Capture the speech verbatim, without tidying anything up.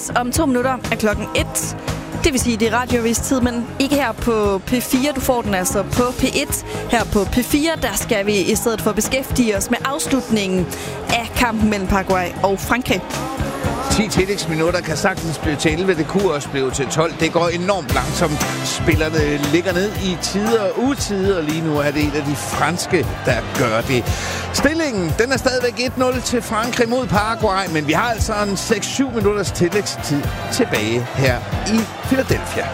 Om to minutter er klokken et. Det vil sige, det er radiovis-tid, men ikke her på P fire. Du får den altså på P et. Her på P fire, der skal vi i stedet for beskæftige os med afslutningen af kampen mellem Paraguay og Frankrig. ti tillægsminutter kan sagtens blive til elleve. Det kunne også blive til tolv. Det går enormt langsomt. Spillerne ligger ned i tider og utider. Lige nu er det en af de franske, der gør det. Stillingen, den er stadigvæk et nul til Frankrig mod Paraguay, men vi har altså en seks syv minutters tillægstid tilbage her i Philadelphia.